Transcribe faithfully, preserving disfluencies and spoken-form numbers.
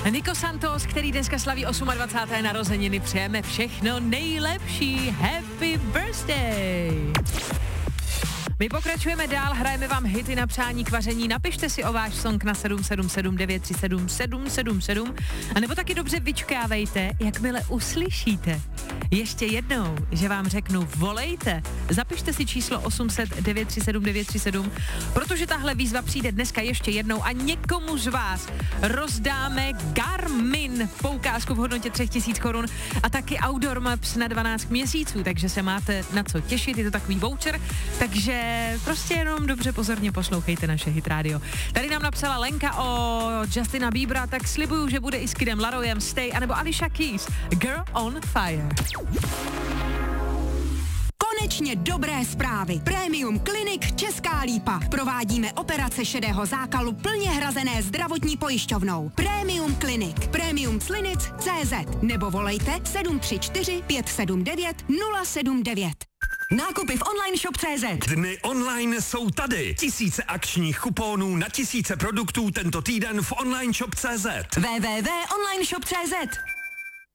Nico Santos, který dneska slaví dvacáté osmé narozeniny, přejeme všechno nejlepší. Happy birthday! My pokračujeme dál, hrajeme vám hity na přání k vaření. Napište si o váš song na sedm sedm sedm devět tři sedm sedm sedm sedm a nebo taky dobře vyčkávejte, jakmile uslyšíte ještě jednou, že vám řeknu volejte. Zapište si číslo osm set devět tři sedm devět tři sedm, protože tahle výzva přijde dneska ještě jednou a někomu z vás rozdáme Garmin poukázku v hodnotě tři tisíce korun a taky Outdoor Maps na dvanáct měsíců, takže se máte na co těšit, je to takový voucher, takže prostě jenom dobře pozorně poslouchejte naše Hit Radio. Tady nám napsala Lenka o Justina Biebera, tak slibuju, že bude i s Kidem Laroyem Stay, anebo Alicia Keys, Girl on Fire. Konečně dobré zprávy. Premium Clinic Česká Lípa. Provádíme operace šedého zákalu plně hrazené zdravotní pojišťovnou. Premium Clinic. Premium Clinic tečka cé zet nebo volejte sedm tři čtyři pět sedm devět nula sedm devět. Nákupy v online shop tečka cé zet. Dny online jsou tady. Tisíce akčních kuponů na tisíce produktů tento týden v online shop tečka cé zet. w w w tečka online shop tečka cé zet.